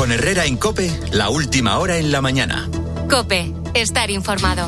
Con Herrera en COPE, la última hora en la mañana. COPE, estar informado.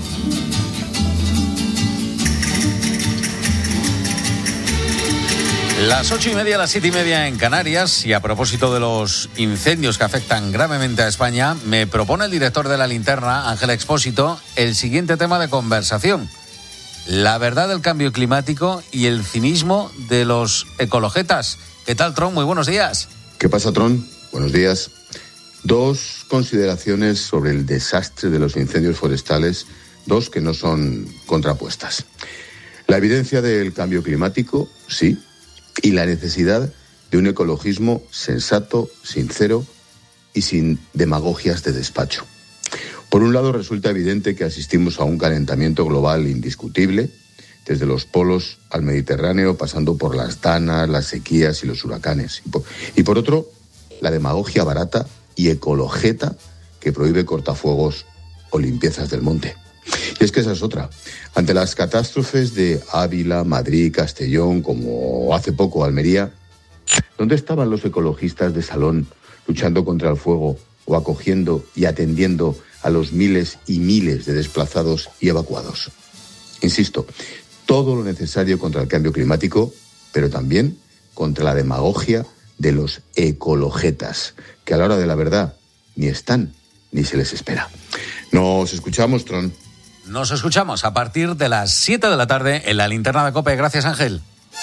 Las 8:30, las 7:30 en Canarias, y a propósito de los incendios que afectan gravemente a España, me propone el director de La Linterna, Ángel Expósito, el siguiente tema de conversación: la verdad del cambio climático y el cinismo de los ecologetas. ¿Qué tal, Tron? Muy buenos días. ¿Qué pasa, Tron? Buenos días. Dos consideraciones sobre el desastre de los incendios forestales, dos que no son contrapuestas. La evidencia del cambio climático, sí, y la necesidad de un ecologismo sensato, sincero y sin demagogias de despacho. Por un lado, resulta evidente que asistimos a un calentamiento global indiscutible, desde los polos al Mediterráneo, pasando por las danas, las sequías y los huracanes. Y por otro, la demagogia barata y ecologeta que prohíbe cortafuegos o limpiezas del monte. Y es que esa es otra. Ante las catástrofes de Ávila, Madrid, Castellón, como hace poco Almería, ¿dónde estaban los ecologistas de salón luchando contra el fuego o acogiendo y atendiendo a los miles y miles de desplazados y evacuados? Insisto, todo lo necesario contra el cambio climático, pero también contra la demagogia de los ecologetas, que a la hora de la verdad ni están ni se les espera. Nos escuchamos, Tron. Nos escuchamos a partir de las 7 de la tarde en La Linterna de COPE. Gracias, Ángel.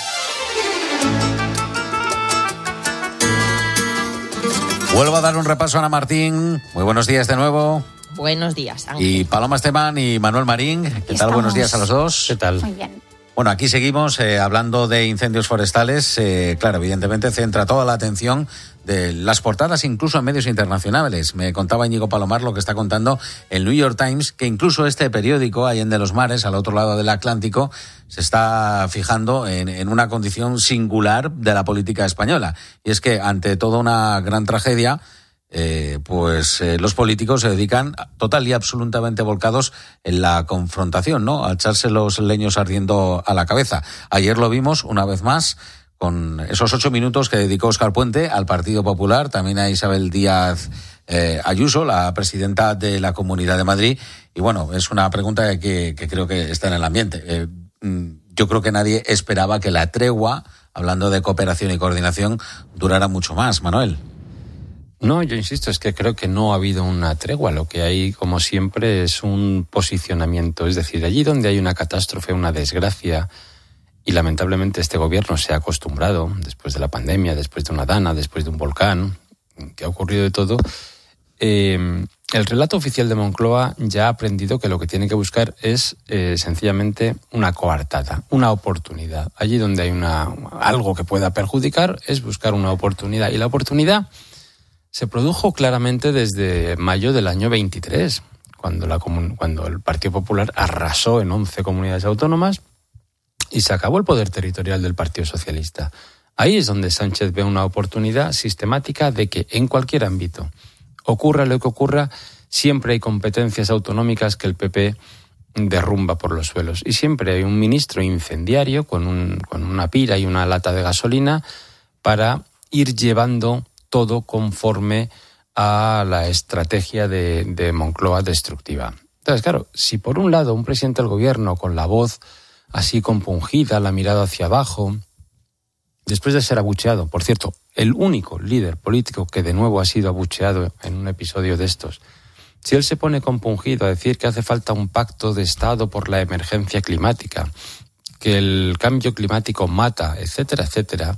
Vuelvo a dar un repaso a Ana Martín. Muy buenos días de nuevo. Buenos días, Ángel. Y Paloma Esteban y Manuel Marín. ¿Qué tal? Buenos días a los dos. ¿Qué tal? Muy bien. Bueno, aquí seguimos hablando de incendios forestales. Claro, evidentemente centra toda la atención de las portadas, incluso en medios internacionales. Me contaba Íñigo Palomar lo que está contando el New York Times, que incluso este periódico, Allende los Mares, al otro lado del Atlántico, se está fijando en una condición singular de la política española. Y es que ante toda una gran tragedia, los políticos se dedican total y absolutamente volcados en la confrontación, ¿no? A echarse los leños ardiendo a la cabeza. Ayer lo vimos una vez más con esos 8 minutos que dedicó Óscar Puente al Partido Popular, también a Isabel Díaz Ayuso, la presidenta de la Comunidad de Madrid. Y bueno, es una pregunta que creo que está en el ambiente. Yo creo que nadie esperaba que la tregua, hablando de cooperación y coordinación, durara mucho más, Manuel. No, yo insisto, es que creo que no ha habido una tregua. Lo que hay, como siempre, es un posicionamiento. Es decir, allí donde hay una catástrofe, una desgracia, y lamentablemente este gobierno se ha acostumbrado, después de la pandemia, después de una dana, después de un volcán, que ha ocurrido de todo, el relato oficial de Moncloa ya ha aprendido que lo que tiene que buscar es sencillamente una coartada, una oportunidad. Allí donde hay algo que pueda perjudicar es buscar una oportunidad. Y la oportunidad se produjo claramente desde mayo del año 23, cuando el Partido Popular arrasó en 11 comunidades autónomas y se acabó el poder territorial del Partido Socialista. Ahí es donde Sánchez ve una oportunidad sistemática de que en cualquier ámbito, ocurra lo que ocurra, siempre hay competencias autonómicas que el PP derrumba por los suelos. Y siempre hay un ministro incendiario con una pira y una lata de gasolina para ir llevando todo conforme a la estrategia de Moncloa destructiva. Entonces, claro, si por un lado un presidente del gobierno con la voz así compungida, la mirada hacia abajo, después de ser abucheado, por cierto, el único líder político que de nuevo ha sido abucheado en un episodio de estos, si él se pone compungido a decir que hace falta un pacto de Estado por la emergencia climática, que el cambio climático mata, etcétera, etcétera,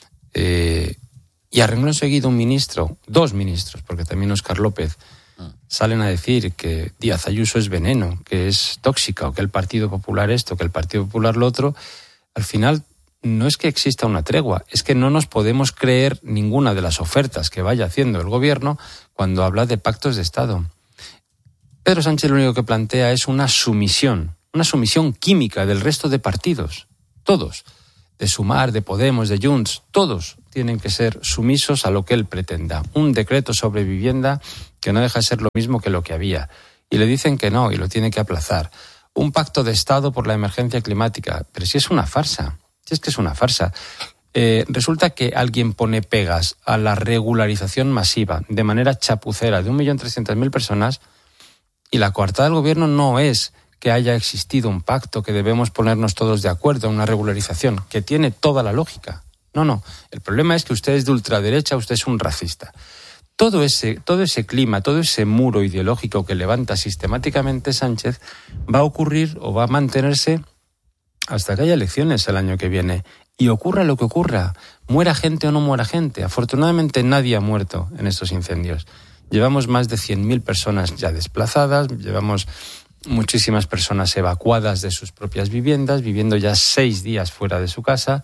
y a renglón seguido dos ministros, porque también Óscar López, salen a decir que Díaz Ayuso es veneno, que es tóxica, o que el Partido Popular esto, que el Partido Popular lo otro, al final no es que exista una tregua, es que no nos podemos creer ninguna de las ofertas que vaya haciendo el gobierno cuando habla de pactos de Estado. Pedro Sánchez lo único que plantea es una sumisión química del resto de partidos, todos, de Sumar, de Podemos, de Junts, todos tienen que ser sumisos a lo que él pretenda. Un decreto sobre vivienda que no deja de ser lo mismo que lo que había. Y le dicen que no, y lo tiene que aplazar. Un pacto de Estado por la emergencia climática. Pero si es una farsa, si es que es una farsa. Resulta que alguien pone pegas a la regularización masiva de manera chapucera de 1.300.000 personas y la coartada del gobierno no es que haya existido un pacto, que debemos ponernos todos de acuerdo en una regularización, que tiene toda la lógica. No. El problema es que usted es de ultraderecha, usted es un racista. Todo ese clima, todo ese muro ideológico que levanta sistemáticamente Sánchez va a ocurrir o va a mantenerse hasta que haya elecciones el año que viene. Y ocurra lo que ocurra, muera gente o no muera gente. Afortunadamente nadie ha muerto en estos incendios. Llevamos más de 100.000 personas ya desplazadas, llevamos muchísimas personas evacuadas de sus propias viviendas, viviendo ya 6 días fuera de su casa.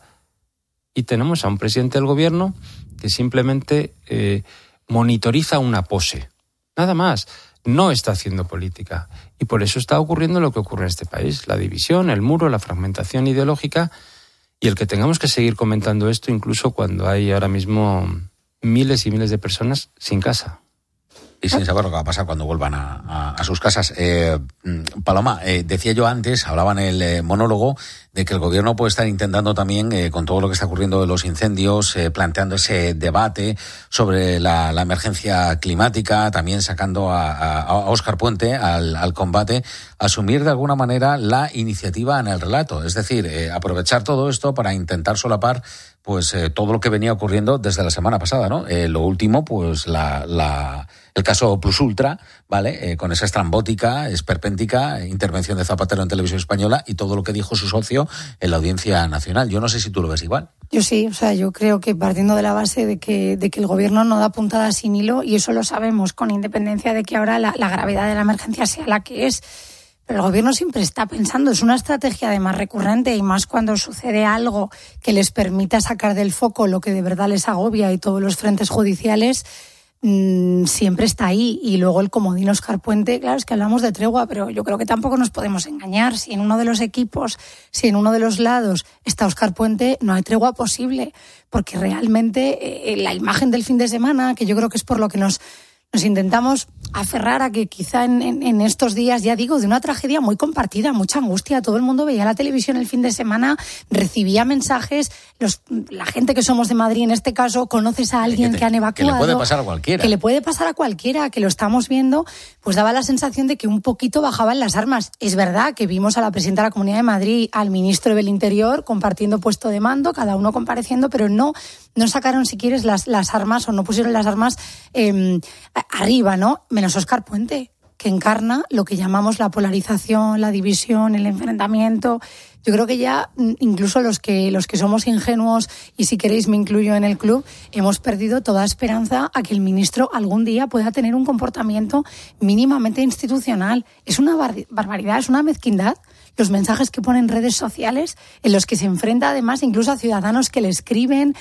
Y tenemos a un presidente del gobierno que simplemente monitoriza una pose. Nada más. No está haciendo política. Y por eso está ocurriendo lo que ocurre en este país. La división, el muro, la fragmentación ideológica y el que tengamos que seguir comentando esto incluso cuando hay ahora mismo miles y miles de personas sin casa. Y sin saber lo que va a pasar cuando vuelvan a sus casas. Paloma, decía yo antes, hablaba en el monólogo, de que el gobierno puede estar intentando también, con todo lo que está ocurriendo de los incendios, planteando ese debate sobre la emergencia climática, también sacando a Óscar Puente al combate, asumir de alguna manera la iniciativa en el relato. Es decir, aprovechar todo esto para intentar solapar pues todo lo que venía ocurriendo desde la semana pasada, ¿no? Lo último, pues el caso Plus Ultra, ¿vale? Con esa estrambótica, esperpéntica intervención de Zapatero en Televisión Española y todo lo que dijo su socio en la Audiencia Nacional. Yo no sé si tú lo ves igual. Yo sí, yo creo que partiendo de la base de que el gobierno no da puntada sin hilo, y eso lo sabemos con independencia de que ahora la gravedad de la emergencia sea la que es. Pero el gobierno siempre está pensando, es una estrategia además recurrente y más cuando sucede algo que les permita sacar del foco lo que de verdad les agobia y todos los frentes judiciales, siempre está ahí. Y luego el comodín Óscar Puente, claro, es que hablamos de tregua, pero yo creo que tampoco nos podemos engañar. Si en uno de los equipos, si en uno de los lados está Óscar Puente, no hay tregua posible, porque realmente la imagen del fin de semana, que yo creo que es por lo que nos intentamos aferrar a que quizá en estos días, ya digo, de una tragedia muy compartida, mucha angustia. Todo el mundo veía la televisión el fin de semana, recibía mensajes. La gente que somos de Madrid, en este caso, conoces a alguien que han evacuado. Que le puede pasar a cualquiera. Que le puede pasar a cualquiera, que lo estamos viendo, pues daba la sensación de que un poquito bajaban las armas. Es verdad que vimos a la presidenta de la Comunidad de Madrid, al ministro del Interior, compartiendo puesto de mando, cada uno compareciendo, pero no sacaron, si quieres, las armas o no pusieron las armas arriba, ¿no? Menos Óscar Puente, que encarna lo que llamamos la polarización, la división, el enfrentamiento. Yo creo que ya incluso los que somos ingenuos, y si queréis me incluyo en el club, hemos perdido toda esperanza a que el ministro algún día pueda tener un comportamiento mínimamente institucional. Es una barbaridad, es una mezquindad. Los mensajes que pone en redes sociales, en los que se enfrenta además incluso a ciudadanos que le escriben,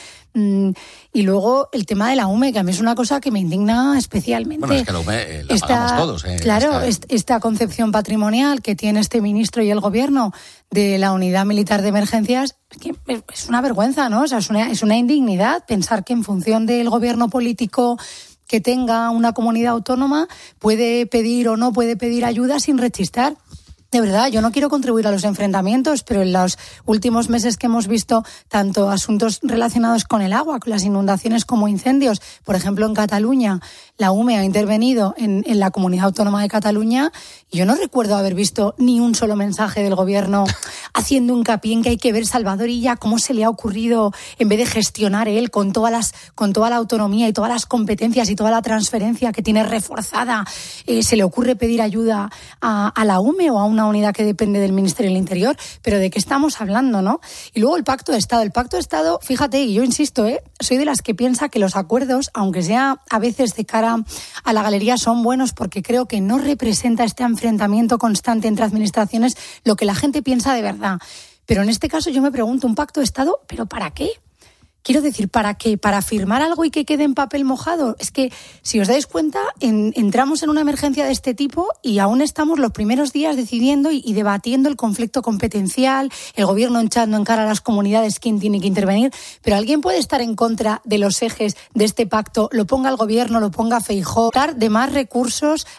y luego el tema de la UME, que a mí es una cosa que me indigna especialmente. Bueno, es que la UME la pagamos todos. Esta concepción patrimonial que tiene este ministro y el gobierno de la Unidad Militar de Emergencias, que es una vergüenza, ¿no? O sea, es una indignidad pensar que en función del gobierno político que tenga una comunidad autónoma puede pedir o no puede pedir ayuda sin rechistar. De verdad, yo no quiero contribuir a los enfrentamientos, pero en los últimos meses que hemos visto tanto asuntos relacionados con el agua, con las inundaciones como incendios, por ejemplo en Cataluña, la UME ha intervenido en la Comunidad Autónoma de Cataluña y yo no recuerdo haber visto ni un solo mensaje del gobierno haciendo hincapié en que hay que ver Salvador Illa cómo se le ha ocurrido, en vez de gestionar él con toda la autonomía y todas las competencias y toda la transferencia que tiene reforzada, se le ocurre pedir ayuda a la UME o a una unidad que depende del Ministerio del Interior. Pero ¿de qué estamos hablando, no? Y luego el Pacto de Estado. El Pacto de Estado, fíjate, y yo insisto, soy de las que piensa que los acuerdos, aunque sea a veces de cara a la galería, son buenos porque creo que no representa este enfrentamiento constante entre administraciones lo que la gente piensa de verdad. Pero en este caso yo me pregunto, ¿un Pacto de Estado? ¿Pero para qué? Quiero decir, ¿para qué? ¿Para firmar algo y que quede en papel mojado? Es que, si os dais cuenta, entramos en una emergencia de este tipo y aún estamos los primeros días decidiendo y debatiendo el conflicto competencial, el gobierno echando en cara a las comunidades quién tiene que intervenir, pero alguien puede estar en contra de los ejes de este pacto, lo ponga el gobierno, lo ponga Feijóo, dar de más recursos